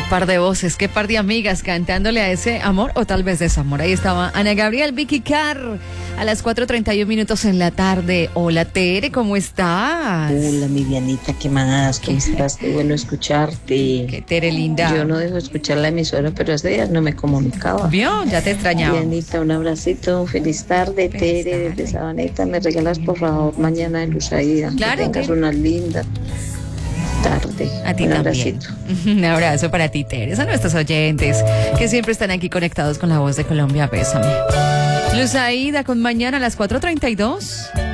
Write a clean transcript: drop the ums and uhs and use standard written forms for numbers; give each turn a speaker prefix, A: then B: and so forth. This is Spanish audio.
A: par de voces, qué par de amigas cantándole a ese amor o tal vez desamor. Ahí estaba Ana Gabriel, Vicky Carr, a las 4:31 en la tarde. Hola, Tere, ¿cómo estás?
B: Hola, mi Vianita, ¿qué más? ¿Cómo estás? Qué bueno escucharte.
A: Qué Tere linda.
B: Yo no dejo escuchar la emisora, pero hace días no me comunicaba.
A: ¿Vio? Ya te extrañaba.
B: Vianita, un abracito, feliz tarde, Tere, desde Sabaneta. Me regalas, por favor, mañana en Lusaida.
A: Claro,
B: Que tengas
A: Tere.
B: una linda tarde.
A: A ti
B: un
A: también.
B: Abracito.
A: Un abrazo para ti, Tere. A nuestros oyentes que siempre están aquí conectados con la voz de Colombia. Bésame. Lusaida con mañana a las 4:32.